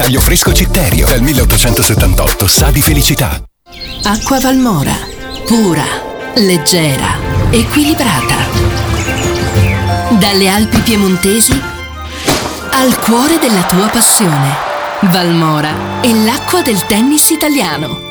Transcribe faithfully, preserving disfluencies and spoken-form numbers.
Taglio fresco Citterio, dal milleottocentosettantotto, sa di felicità. Acqua Valmora, pura, leggera, equilibrata. Dalle Alpi piemontesi al cuore della tua passione. Valmora è l'acqua del tennis italiano.